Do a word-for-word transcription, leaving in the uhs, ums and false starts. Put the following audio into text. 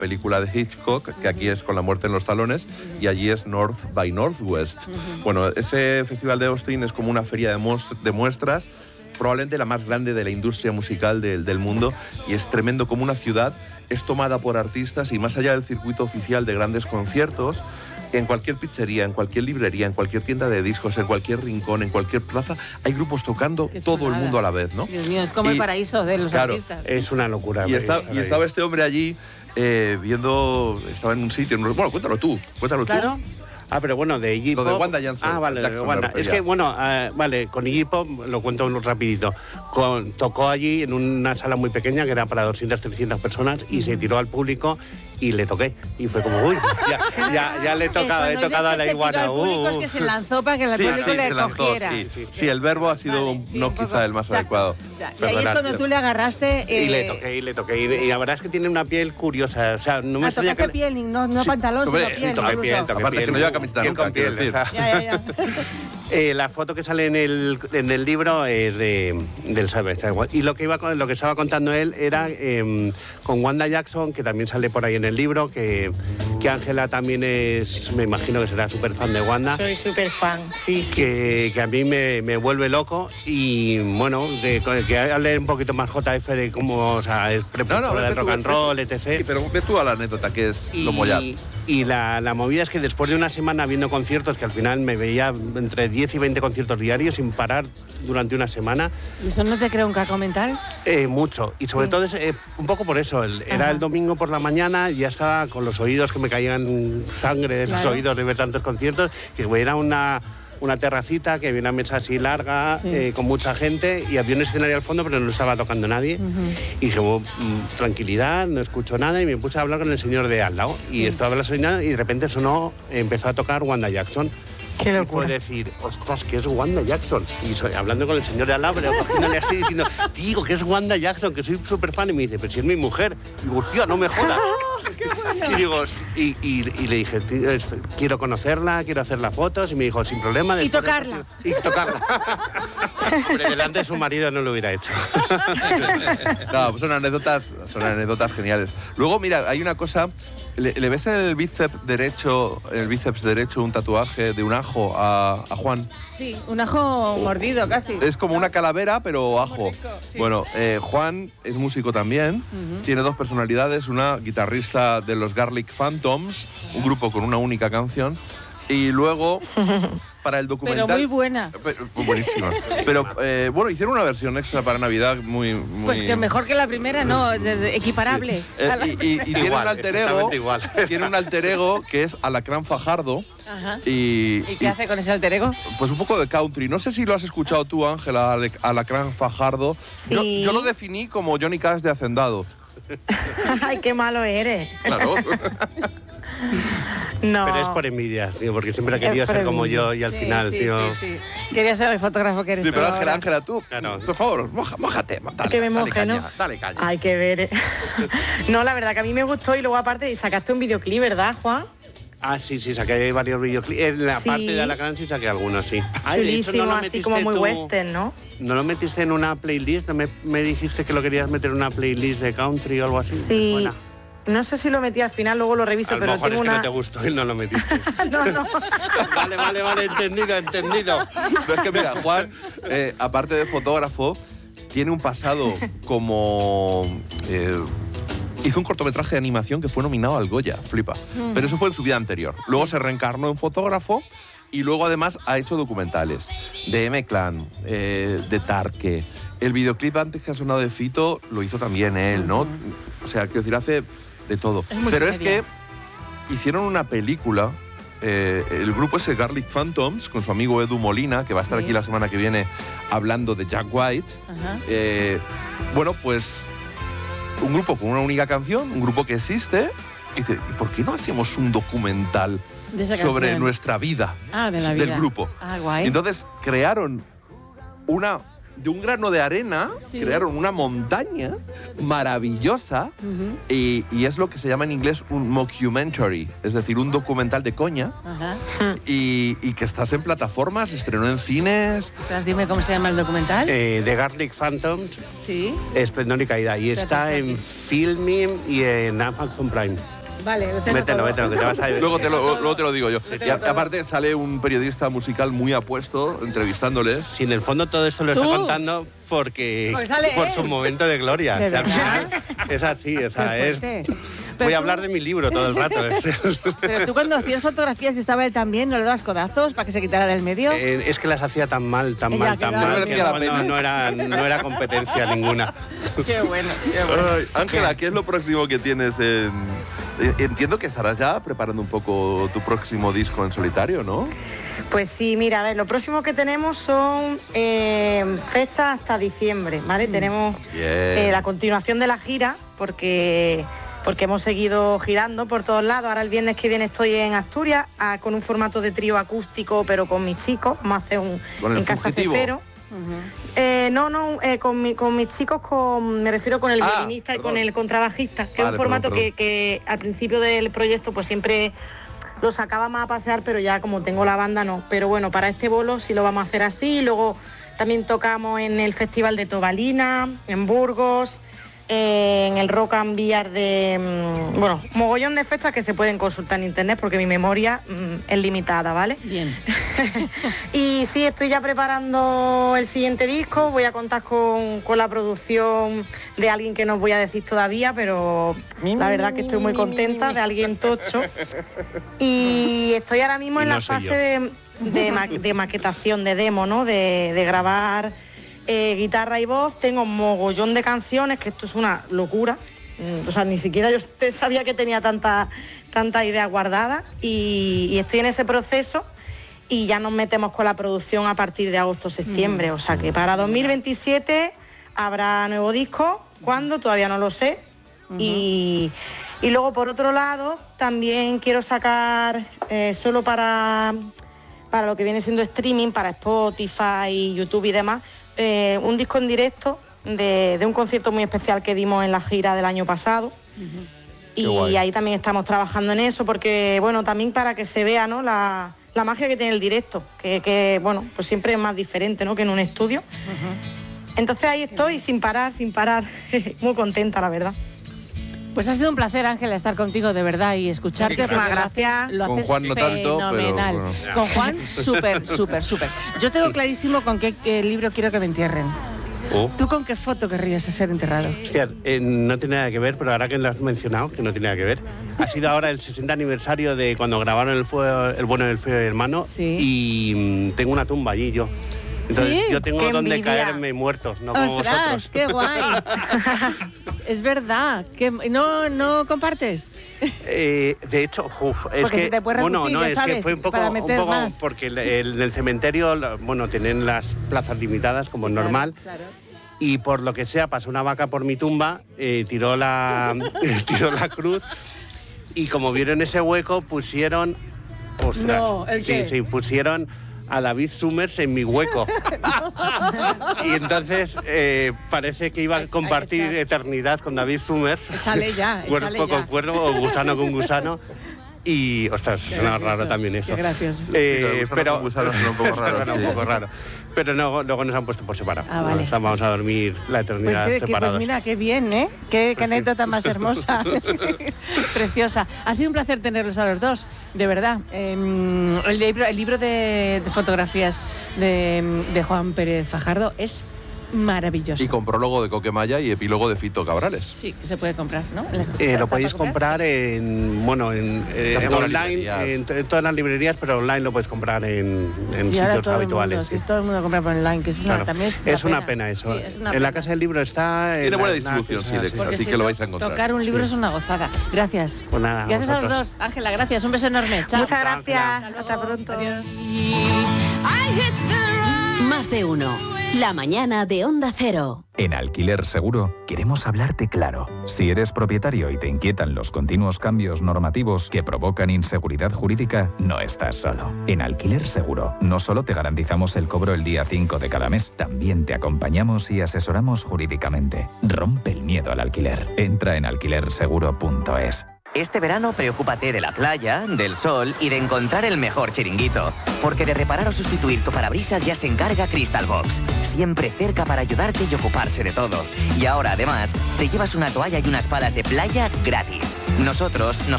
película de Hitchcock, que aquí es Con la muerte en los talones, y allí es North by Northwest. Uh-huh. Bueno, ese festival de Austin es como una feria de, muest- de muestras, probablemente la más grande de la industria musical del, del mundo, y es tremendo como una ciudad es tomada por artistas, y más allá del circuito oficial de grandes conciertos, en cualquier pizzería, en cualquier librería, en cualquier tienda de discos, en cualquier rincón, en cualquier plaza, hay grupos tocando todo el mundo a la vez, ¿no? Dios mío, es como y, el paraíso de los claro, artistas. Es una locura. Y, está, y estaba este hombre allí eh, viendo, estaba en un sitio, bueno, cuéntalo tú, cuéntalo claro. tú. Ah, pero bueno, de Iggy Pop... Lo de Wanda Jackson. Ah, vale, Jackson, de Wanda. Es que, bueno, uh, vale, con Iggy Pop, lo cuento rapidito, con, tocó allí en una sala muy pequeña que era para doscientas, trescientas personas y se tiró al público y le toqué. Y fue como, uy, ya, ya, ya le he tocado, he tocado a la iguana. El público uh, es que se lanzó para que el sí, público sí, le se lanzó, cogiera. Sí, sí. sí, el verbo ha sido vale, sí, no quizá el más exacto, adecuado. O sea, y ahí es cuando tú le agarraste... Eh, y le toqué, y le toqué. Y, y la verdad es que tiene una piel curiosa. O sea, no me extraña que... piel, no, no sí, pantalón, sobre, sino piel. Sí, toqué piel, toqué Aparte piel, que no lleva camiseta nunca, con piel, decir. Ya, ya, ya. Eh, la foto que sale en el, en el libro es de, del Savage. Y lo que, iba, lo que estaba contando él era eh, con Wanda Jackson, que también sale por ahí en el libro, que que Ángela también es, me imagino que será súper fan de Wanda. Soy súper fan, sí, sí. Que, sí. que a mí me, me vuelve loco y, bueno, de, que hable un poquito más J F de cómo, o sea, es precursora no, no, del rock tú, and roll, etcétera. Sí, pero ve tú a la anécdota, que es y, lo mollar. Y la, la movida es que después de una semana viendo conciertos, que al final me veía entre diez y veinte conciertos diarios sin parar durante una semana. ¿Y eso no te crea un caco mental? Eh, mucho. Y sobre sí. todo es, eh, un poco por eso. El, era el domingo por la mañana y ya estaba con los oídos que me caían sangre de claro. los oídos de ver tantos conciertos, que era una... una terracita, que había una mesa así larga, sí. eh, con mucha gente, y había un escenario al fondo, pero no estaba tocando nadie. Uh-huh. Y dije, oh, mm, tranquilidad, no escucho nada, y me puse a hablar con el señor de al lado. Y sí. estaba la señora, y de repente sonó, empezó a tocar Wanda Jackson. Qué locura. Y fue decir, ostras, ¿qué es Wanda Jackson? Y soy, hablando con el señor de al lado, pero cogiéndole así, diciendo, digo, ¿qué es Wanda Jackson? Que soy súper fan. Y me dice, pero si es mi mujer. Y digo, hostia, no me jodas. ¡Qué bueno! Y digo, y, y, y le dije, quiero conocerla, quiero hacer las fotos. Y me dijo, sin problema. Y tocarla. Y tocarla. Hombre, delante de su marido no lo hubiera hecho. No, pues son anécdotas, son anécdotas geniales. Luego, mira, hay una cosa, le, le ves en el bíceps derecho, en el bíceps derecho un tatuaje de un ajo a, a Juan. Sí, un ajo mordido casi. Es como una calavera, pero ajo. Rico, sí. Bueno, eh, Juan es músico también, uh-huh. tiene dos personalidades, una guitarrista de los Garlic Phantoms, un grupo con una única canción, y luego... para el documental. Pero muy buena. Pero, buenísima. Pero eh, bueno, hicieron una versión extra para Navidad muy... muy... Pues que mejor que la primera, no, equiparable. Sí. Eh, y, y, y tiene igual, un alter ego, igual. tiene un alter ego que es Alacrán Fajardo. Ajá. Y, ¿Y qué y, hace con ese alter ego? Pues un poco de country. No sé si lo has escuchado tú, Ángela, Alacrán Fajardo. Sí. Yo, yo lo definí como Johnny Cash de Hacendado. Ay, qué malo eres. Claro. No. Pero es por envidia, tío, porque siempre ha querido ser como yo y al sí, final, sí, tío... Sí, sí. Quería ser el fotógrafo que eres. Sí, pero tú Ángela, ahora. Ángela, tú, claro. Por favor, moja, mójate. Dale, que me moje, dale caña, ¿no? Dale caña. Hay que ver. No, la verdad que a mí me gustó y luego aparte sacaste un videoclip, ¿verdad, Juan? Ah, sí, sí, saqué varios videoclips. En la sí. parte de Alacrán sí saqué algunos, sí. Ay, chulísimo, no así como muy tú... western, ¿no? ¿No lo metiste en una playlist? ¿No me, me dijiste que lo querías meter en una playlist de country o algo así? Sí. Buena. No sé si lo metí al final, luego lo reviso, a lo pero mejor tengo es que una... no te gustó y no lo metiste. No, no. Vale, vale, vale, entendido, entendido. Pero es que mira, Juan, eh, aparte de fotógrafo, tiene un pasado como... Eh, hizo un cortometraje de animación que fue nominado al Goya, flipa. Mm. Pero eso fue en su vida anterior. Luego se reencarnó en fotógrafo y luego además ha hecho documentales de M-Clan, eh, de Tarque. El videoclip antes que ha sonado de Fito lo hizo también él, ¿no? O sea, quiero decir, hace de todo. Es Pero es que hicieron una película, eh, el grupo ese Garlic Phantoms, con su amigo Edu Molina, que va a estar sí. aquí la semana que viene hablando de Jack White. Eh, bueno, pues un grupo con una única canción, un grupo que existe, y dice, ¿y por qué no hacemos un documental sobre canción? Nuestra vida, ah, de la del vida. grupo? Ah, guay. Entonces crearon una de un grano de arena, Sí. crearon una montaña maravillosa Ujú. y, y es lo que se llama en inglés un mockumentary, es decir, un documental de coña Ajá. y, y que estás en plataformas, se estrenó en cines. Entonces, dime cómo se llama el documental. Eh, The Garlic Phantoms, Sí. Esplendor y Caída. Y está en Filmin y en Amazon Prime. Vale, lo tengo Mételo, todo. mételo, que te vas a ir. Luego te lo, luego te lo digo yo. sí. Y a- aparte sale un periodista musical muy apuesto entrevistándoles. Si en el fondo todo esto lo ¿Tú? está contando porque, Porque sale por él. su momento de gloria. ¿De O sea, al verdad? final es así, o sea, Qué es, fuerte. voy Pero a tú- hablar de mi libro todo el rato. es, Pero tú cuando hacías fotografías y estaba él también, ¿no le dabas codazos para que se quitara del medio? eh, es que las hacía tan mal, tan Ya, mal, que tan no mal, merecía que la no, pena. no era, no era competencia ninguna. Qué bueno, qué bueno. Ay, Ángela, ¿qué es lo próximo que tienes en...? eh, Entiendo que estarás ya preparando un poco tu próximo disco en solitario, ¿no? Pues sí, mira, a ver, lo próximo que tenemos son eh, fechas hasta diciembre, ¿vale? Tenemos Bien. eh, la continuación de la gira, porque, porque hemos seguido girando por todos lados. Ahora el viernes que viene estoy en Asturias ah, con un formato de trío acústico, pero con mis chicos. Vamos a hacer un ¿Con el en Casa Fugitivo? Cecero. Ujú. Eh, no, no, eh, con, mi- con mis chicos, con, me refiero con el Ah, violinista y perdón. con el contrabajista, que Vale, es un formato perdón, que, que al principio del proyecto pues siempre lo sacaba más a pasear, pero ya como tengo la banda no. Pero bueno, para este bolo sí lo vamos a hacer así. Luego también tocamos en el Festival de Tobalina, en Burgos, eh, en el Rock and Beer de... mm, bueno, mogollón de fechas que se pueden consultar en internet porque mi memoria mm, es limitada, ¿vale? Bien. Y sí, estoy ya preparando el siguiente disco. Voy a contar con, con la producción de alguien que no os voy a decir todavía, pero la verdad que estoy muy contenta, de alguien tocho. Y estoy ahora mismo Y en no la soy fase yo. de, de ma- de maquetación, de demo, ¿no? De, de grabar eh, guitarra y voz. Tengo un mogollón de canciones, que esto es una locura. Mm, O sea, ni siquiera yo te- sabía que tenía tanta, tanta idea guardada. Y, y estoy en ese proceso. Y ya nos metemos con la producción a partir de agosto-septiembre. O sea que para dos mil veintisiete habrá nuevo disco. ¿Cuándo? Todavía no lo sé. y, y luego, por otro lado, también quiero sacar eh, solo para, para lo que viene siendo streaming, para Spotify, YouTube y demás, eh, un disco en directo de, de un concierto muy especial que dimos en la gira del año pasado. Qué Y guay. ahí también estamos trabajando en eso, porque, bueno, también para que se vea, ¿no?, la, la magia que tiene el directo, que, que, bueno, pues siempre es más diferente, ¿no?, que en un estudio. Entonces ahí estoy, sin parar, sin parar, muy contenta, la verdad. Pues ha sido un placer, Ángela, estar contigo de verdad y escucharte. Muchísimas porque lo haces- gracias. Lo Con haces Juan no tanto, pero fenomenal. bueno. Con Juan, súper, súper, súper. Yo tengo clarísimo con qué eh, libro quiero que me entierren. Oh. ¿Tú con qué foto querrías ser enterrado? Hostia, eh, no tiene nada que ver, pero ahora que lo has mencionado, que no tiene nada que ver, ha sido ahora el sesenta aniversario de cuando grabaron El, Fuego, el Bueno, el Feo y el Hermano, Sí. y mm, tengo una tumba allí yo. Entonces ¿Sí? yo tengo ¡Qué donde envidia! caerme muertos, no como ¡Ostras, vosotros. qué guay! Es verdad. Que ¿No, no compartes? Eh, de hecho, uf, es Porque que se te puede bueno, reducir, no, ya es sabes, que fue un poco, para un meter poco más. porque el, el- en el cementerio, la- bueno, tienen las plazas limitadas como es normal. Claro, claro. Y por lo que sea, pasó una vaca por mi tumba, eh, tiró, la, tiró la cruz y como vieron ese hueco, pusieron... Ostras, No, ¿el sí, qué? sí, pusieron a David Summers en mi hueco. Y entonces eh, parece que iba a compartir echar. eternidad con David Summers. Échale ya, Cuerpo échale con ya. cuerpo o gusano con gusano. Y, ostras, Qué suena gracioso, raro también eso. qué gracioso. Eh, Sí, gusano pero con gusano suena un poco raro, suena un sí. poco raro. Pero no, luego nos han puesto por separado. Ah, vale. Vamos a dormir la Pues, eternidad que- que, pues separados. mira, qué bien, ¿eh? Qué, qué Pues sí. anécdota más hermosa. Preciosa. Ha sido un placer tenerlos a los dos, de verdad. Eh, el libro, el libro de, de fotografías de, de Juan Pérez Fajardo es maravilloso. Y con prólogo de Coquemaya y epílogo de Fito Cabrales. Sí, que se puede comprar, ¿no? En las- Eh, ¿está lo podéis para comprar en, bueno, en, eh, Casi en todas las online, librerías. en, en todas las librerías, pero online lo puedes comprar en, en Sí, ahora sitios todo el habituales. mundo, sí. que todo el mundo compra por online, que es una, Claro. también es, Es una pena eso. Sí, es una en la pena. Casa del Libro está. en Tiene buena la- distribución, la- Silex, Porque así si que lo no, vais a encontrar. Tocar un libro es una gozada. Gracias. Pues nada, Gracias a los vosotros. dos. Ángela, gracias. Un beso enorme. Chao. Muchas Chao, gracias. Ángela. Hasta pronto. Adiós. I hit the road. Más de uno. La mañana de Onda Cero. En Alquiler Seguro queremos hablarte claro. Si eres propietario y te inquietan los continuos cambios normativos que provocan inseguridad jurídica, no estás solo. En Alquiler Seguro no solo te garantizamos el cobro el día cinco de cada mes, también te acompañamos y asesoramos jurídicamente. Rompe el miedo al alquiler. Entra en alquiler seguro punto es. Este verano preocúpate de la playa, del sol y de encontrar el mejor chiringuito. Porque de reparar o sustituir tu parabrisas ya se encarga Crystal Box. Siempre cerca para ayudarte y ocuparse de todo. Y ahora, además, te llevas una toalla y unas palas de playa gratis. Nosotros nos